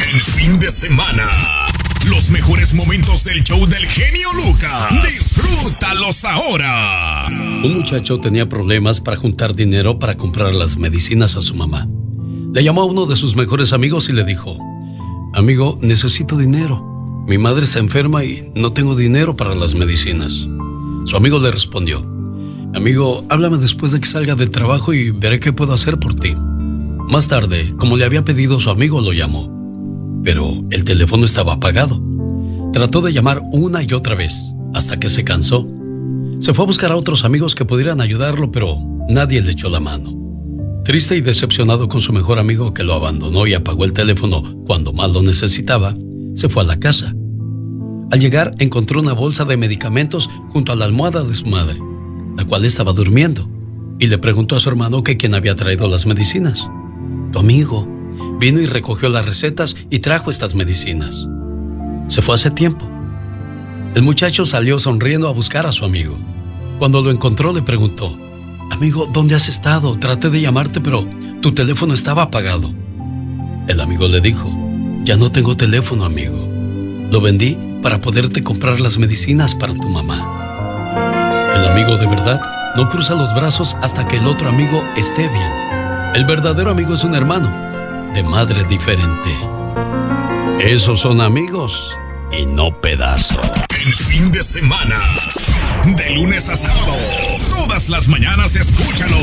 El fin de semana. Los mejores momentos del show del genio Lucas. Disfrútalos ahora. Un muchacho tenía problemas para juntar dinero para comprar las medicinas a su mamá. Le llamó a uno de sus mejores amigos y le dijo: amigo, necesito dinero. Mi madre está enferma y no tengo dinero para las medicinas. Su amigo le respondió: amigo, háblame después de que salga del trabajo y veré qué puedo hacer por ti. Más tarde, como le había pedido, su amigo lo llamó, pero el teléfono estaba apagado. Trató de llamar una y otra vez, hasta que se cansó. Se fue a buscar a otros amigos que pudieran ayudarlo, pero nadie le echó la mano. Triste y decepcionado con su mejor amigo que lo abandonó y apagó el teléfono cuando más lo necesitaba, se fue a la casa. Al llegar, encontró una bolsa de medicamentos junto a la almohada de su madre, la cual estaba durmiendo, y le preguntó a su hermano que quién había traído las medicinas. Tu amigo vino y recogió las recetas y trajo estas medicinas. Se fue hace tiempo. El muchacho salió sonriendo a buscar a su amigo. Cuando lo encontró, le preguntó: amigo, ¿dónde has estado? Traté de llamarte, pero tu teléfono estaba apagado. El amigo le dijo: ya no tengo teléfono, amigo. Lo vendí para poderte comprar las medicinas para tu mamá. El amigo de verdad no cruza los brazos hasta que el otro amigo esté bien. El verdadero amigo es un hermano de madre diferente. Esos son amigos y no pedazos. El fin de semana. De lunes a sábado. Todas las mañanas escúchalo.